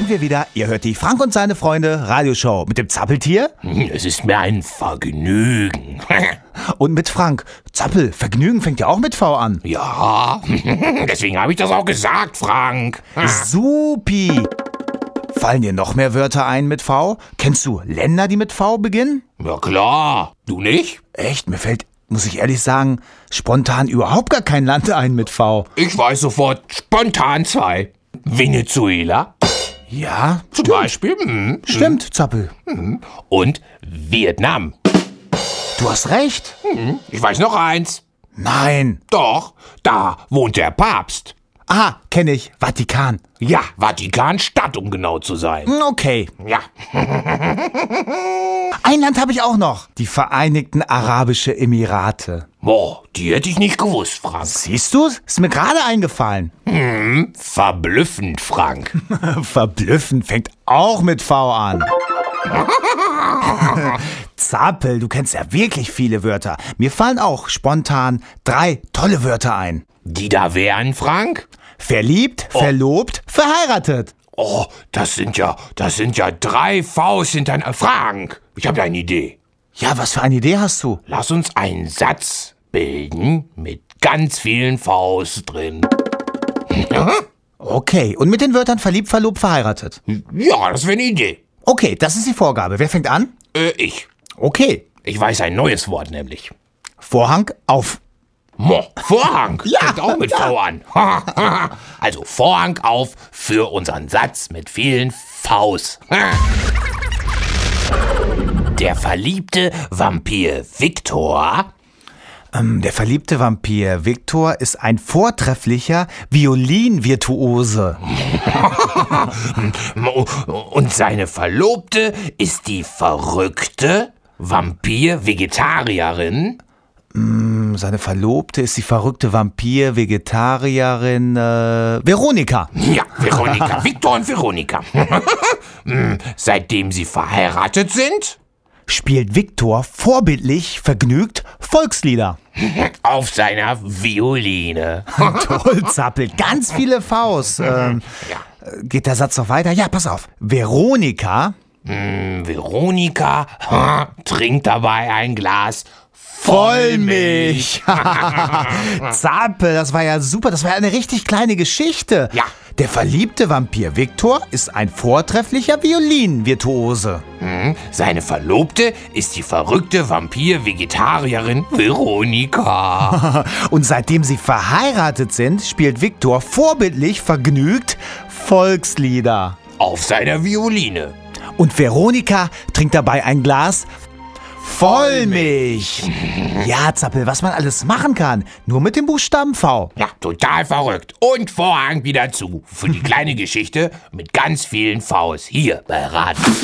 sind wir wieder. Ihr hört die Frank und seine Freunde Radioshow mit dem Zappeltier. Es ist mir ein Vergnügen. Und mit Frank. Zappel, Vergnügen fängt ja auch mit V an. Ja, deswegen habe ich das auch gesagt, Frank. Supi. Fallen dir noch mehr Wörter ein mit V? Kennst du Länder, die mit V beginnen? Ja klar, du nicht? Echt, mir fällt, muss ich ehrlich sagen, spontan überhaupt gar kein Land ein mit V. Ich weiß sofort spontan 2. Venezuela Ja, zum Beispiel. stimmt, Zappel. Und Vietnam. Du hast recht. Ich weiß noch eins. Nein. Doch, da wohnt der Papst. Ah, kenne ich. Vatikan. Ja, Vatikanstadt, um genau zu sein. Okay. Ja. Ein Land habe ich auch noch. Die Vereinigten Arabische Emirate. Boah, die hätte ich nicht gewusst, Frank. Siehst du? Ist mir gerade eingefallen. Verblüffend, Frank. Verblüffend fängt auch mit V an. Zappel, du kennst ja wirklich viele Wörter. Mir fallen auch spontan 3 tolle Wörter ein. Die da wären, Frank? Verliebt, verlobt, verheiratet. Oh, das sind ja 3 Vs hintereinander. Frank, ich habe eine Idee. Ja, was für eine Idee hast du? Lass uns einen Satz bilden mit ganz vielen Vs drin. Okay, und mit den Wörtern verliebt, verlobt, verheiratet. Ja, das wäre eine Idee. Okay, das ist die Vorgabe. Wer fängt an? Ich. Okay. Ich weiß ein neues Wort nämlich. Vorhang auf. Vorhang. Ja, Fängt auch mit V an. Also Vorhang auf für unseren Satz mit vielen Vs. Der verliebte Vampir Viktor. Der verliebte Vampir Viktor ist ein vortrefflicher Violinvirtuose. Und seine Verlobte ist die verrückte Vampir-Vegetarierin. Seine Verlobte ist die verrückte Vampir-Vegetarierin Veronika. Ja, Veronika. Viktor und Veronika. Seitdem sie verheiratet sind, Spielt Viktor vorbildlich vergnügt Volkslieder. auf seiner Violine. Toll, Zappel, ganz viele Vs. Geht der Satz noch weiter? Ja, pass auf. Veronika Veronika trinkt dabei ein Glas Vollmilch. Zappel, das war ja super. Das war ja eine richtig kleine Geschichte. Ja. Der verliebte Vampir Viktor ist ein vortrefflicher Violinvirtuose. Seine Verlobte ist die verrückte Vampir-Vegetarierin Veronika. Und seitdem sie verheiratet sind, spielt Viktor vorbildlich vergnügt Volkslieder. Auf seiner Violine. Und Veronika trinkt dabei ein Glas Vollmilch. Ja, Zappel, was man alles machen kann. Nur mit dem Buchstaben V. Ja, total verrückt. Und Vorhang wieder zu. Für die kleine Geschichte mit ganz vielen Vs. Hier bei Radio.